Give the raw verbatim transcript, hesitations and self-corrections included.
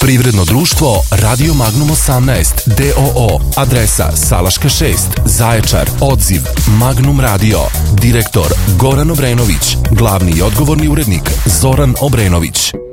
Privredno društvo Radio Magnum osamnaest D O O. Adresa Salaška šest, Zaječar. Odziv Magnum Radio. Direktor Goran Obrenović. Glavni i odgovorni urednik Zoran Obrenović.